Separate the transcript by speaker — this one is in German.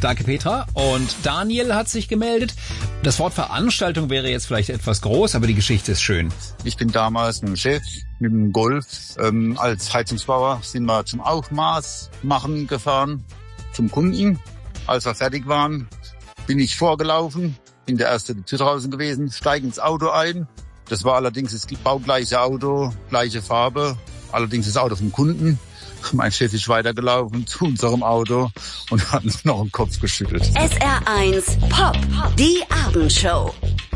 Speaker 1: Danke, Petra. Und Daniel hat sich gemeldet. Das Wort Veranstaltung wäre jetzt vielleicht etwas groß, aber die Geschichte ist schön.
Speaker 2: Ich bin damals mit dem Chef, mit dem Golf, als Heizungsbauer sind wir zum Aufmaß machen gefahren, zum Kunden. Als wir fertig waren, bin ich vorgelaufen, bin der erste Tür draußen gewesen, steige ins Auto ein. Das war allerdings das baugleiche Auto, gleiche Farbe, allerdings das Auto vom Kunden. Mein Chef ist weitergelaufen zu unserem Auto und hat noch den Kopf geschüttelt.
Speaker 3: SR1 Pop, die Abendshow.